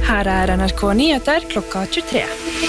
Her NRK Nyheter klokka 23.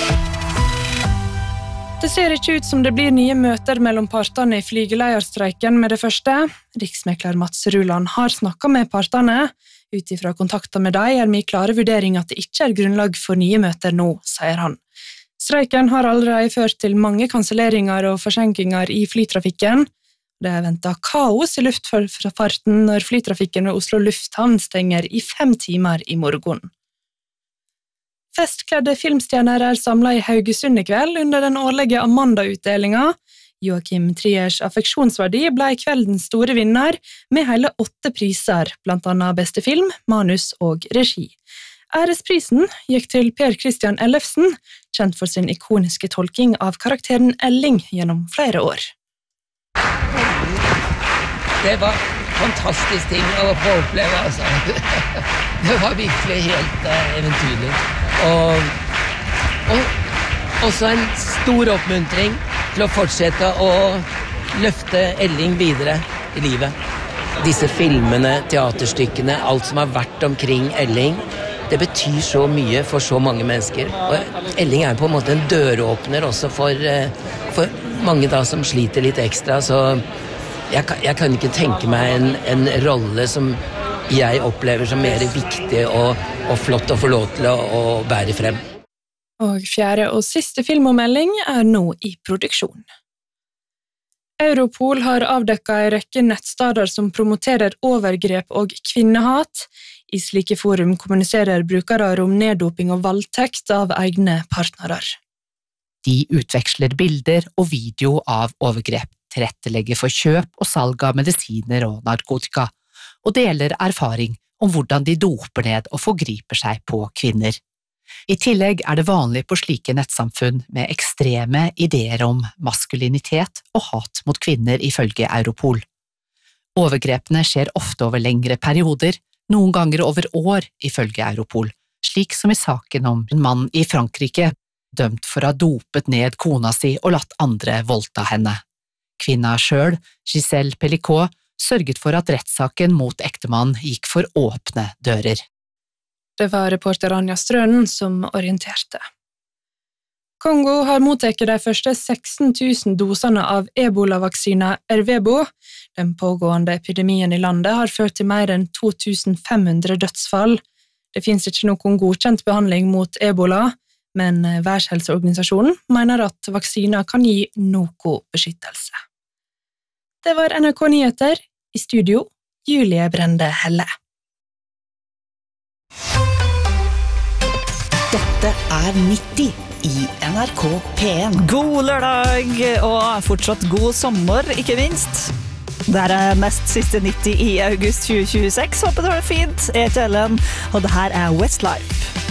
Det ser ikke ut som det blir nye møter mellom partene i flygeleierstreiken med det første. Riksmekler Mats Ruland har snakket med partene. Utifra kontakter med dem min klare vurdering at det ikke grunnlag for nye møter nå, sier han. Streiken har allerede ført til mange kanselleringer og forsinkinger i flytrafikken. Det ventet kaos i luftfarten når flytrafikken ved Oslo Lufthavn stenger i 5 timer i morgen. Festkledde filmstjerner samlet i Haugesund i kveld under den årlige Amanda-utdelingen. Joachim Triers affeksjonsverdi ble kveldens store vinner med hele 8 priser, blant annet beste film, manus og regi. Æresprisen gikk til Per Christian Ellefsen, kjent for sin ikoniske tolking av karakteren Elling gjennom flere år. Det var fantastisk ting å få oppleve, altså. Det var virkelig helt eventyrlig. Og også en stor oppmuntring til å fortsette å løfte Elling videre i livet. Disse filmene, teaterstykkene, alt som har vært omkring Elling, det betyr så mye for så mange mennesker. Og Elling på en måte en døråpner også for mange da som sliter litt ekstra, så jeg kan ikke tenke meg en rolle som jeg opplever som mer viktig og flott å få lov til å bære frem. Og 4. og siste filmomelding nå i produksjon. Europol har avdekket en rekke nettsteder som promoterer overgrep og kvinnehat. I slike forum kommuniserer brukere om neddoping og voldtekt av egne partnerer. De utveksler bilder og video av overgrep, tilrettelegger for kjøp og salg av medisiner og narkotika, og deler erfaring om hvordan de doper ned og forgriper seg på kvinner. I tillegg det vanlig på slike nettsamfunn med ekstreme ideer om maskulinitet og hat mot kvinner ifølge Europol. Overgrepene skjer ofte over lengre perioder, noen ganger over år ifølge Europol, slik som i saken om en mann i Frankrike, dømt for å ha dopet ned kona si og latt andre voldta henne. Kvinna selv, Giselle Pellicot, sørget for at rettssaken mot ektemannen gikk for åpne dører. Det var reporter Anja Strønen som orienterte. Kongo har mottatt de første 16 000 dosene av Ebola-vaksina Ervebo. Den pågående epidemien i landet har ført til mer enn 2500 dødsfall. Det finnes ikke noen godkjent behandling mot Ebola, men Verdenshelseorganisasjonen mener at vaksina kan gi noe beskyttelse. Det var NRK Nyheter. I studio, Julie Brende Helle. Dette 90 i NRK P1. God lørdag, og fortsatt god sommer, ikke minst. Det nest siste 90 i august 2026. Håper du har det fint. Jeg heter Ellen, og det her Westlife.